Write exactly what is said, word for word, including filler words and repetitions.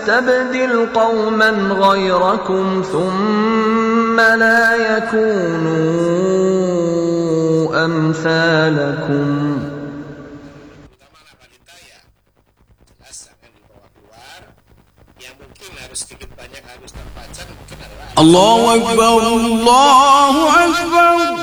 تبدل قوما غيركم ثم لا يكونوا أمثالكم. Allahu Akbar, Allahu Akbar.